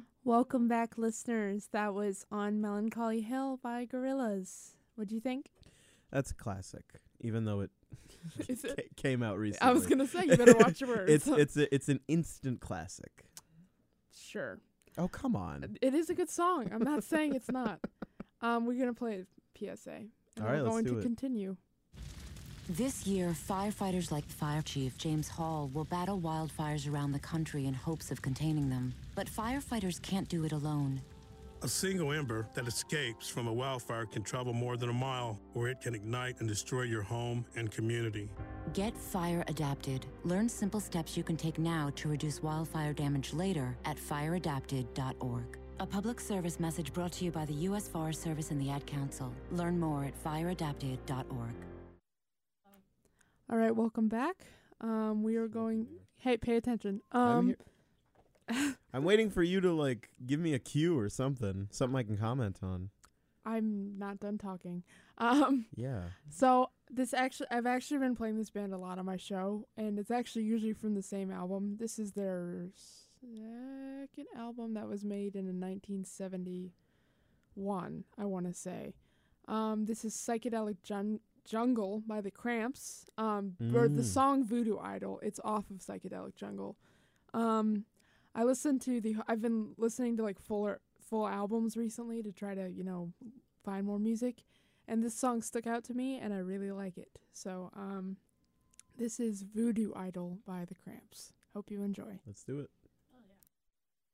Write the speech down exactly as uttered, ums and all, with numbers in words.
Welcome back, listeners. That was On Melancholy Hill by Gorillaz. What'd you think? That's a classic, even though it, Is it? ca- came out recently. I was going to say, you better watch your words. it's it's a, it's an instant classic. Sure. Oh, come on. It is a good song. I'm not saying it's not. Um, we're going to play P S A. And All we're right, let's going do to it. continue. This year, firefighters like Fire Chief James Hall will battle wildfires around the country in hopes of containing them. But firefighters can't do it alone. A single ember that escapes from a wildfire can travel more than a mile, or it can ignite and destroy your home and community. Get fire adapted. Learn simple steps you can take now to reduce wildfire damage later at fire adapted dot org. A public service message brought to you by the U S Forest Service and the Ad Council. Learn more at fire adapted dot org. All right, welcome back. Um, we are going... Hey, pay attention. I'm, Um, here- I'm waiting for you to like give me a cue or something, something I can comment on. I'm not done talking. Um, Yeah. so this actually, I've actually been playing this band a lot on my show, and it's actually usually from the same album. This is their second album that was made in nineteen seventy-one, I want to say. Um, this is Psychedelic Jun- Jungle by the Cramps, um, or the Mm. song Voodoo Idol. It's off of Psychedelic Jungle. Um, I listened to the, I've been listening to like fuller, full albums recently to try to, you know, find more music. And this song stuck out to me, and I really like it. So, um, this is Voodoo Idol by the Cramps. Hope you enjoy. Let's do it.